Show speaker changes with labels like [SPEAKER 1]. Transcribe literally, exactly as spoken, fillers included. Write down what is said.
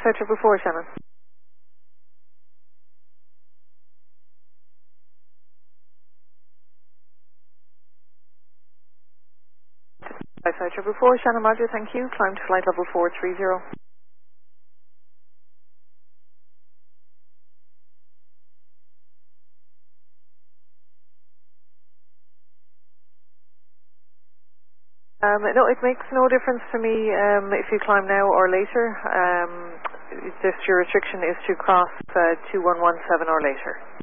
[SPEAKER 1] Five triple four, Shannon. Five five triple four, Shannon Roger, thank you. Climb to flight level four three zero. Um, no, it makes no difference to me um, if you climb now or later. Um, just your restriction is to cross uh, two one one seven or later.